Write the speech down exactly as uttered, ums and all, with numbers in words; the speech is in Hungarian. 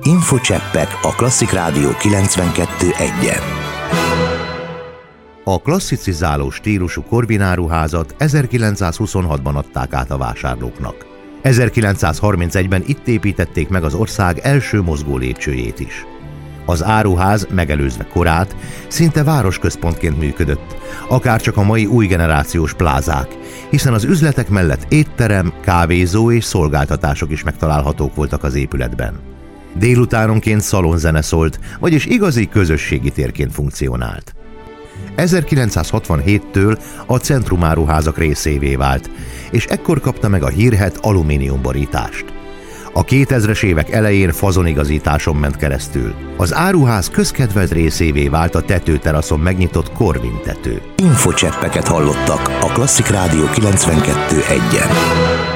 Infocseppek a Klasszik Rádió kilencvenkettő egyen. A klasszicizáló stílusú Corvin áruházat ezerkilencszázhuszonhatban adták át a vásárlóknak. ezerkilencszázharmincegyben itt építették meg az ország első mozgó lépcsőjét is. Az áruház megelőzve korát szinte városközpontként működött, akárcsak a mai új generációs plázák, hiszen az üzletek mellett étterem, kávézó és szolgáltatások is megtalálhatók voltak az épületben. Délutánonként szalonzene szólt, vagyis igazi közösségi térként funkcionált. ezerkilencszázhatvanhéttől a Centrum áruházak részévé vált, és ekkor kapta meg a hírhedt alumíniumborítást. A kétezres évek elején fazonigazításon ment keresztül. Az áruház közkedvelt részévé vált a tetőteraszon megnyitott Corvin tető. Infocseppeket hallottak a Klasszik Rádió kilencvenkettő egyen.